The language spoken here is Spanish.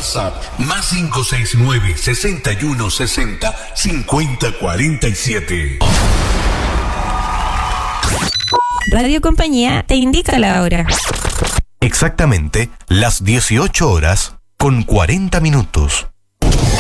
WhatsApp más 569-6160-5047. Radio Compañía te indica la hora. Exactamente las 18 horas con 40 minutos.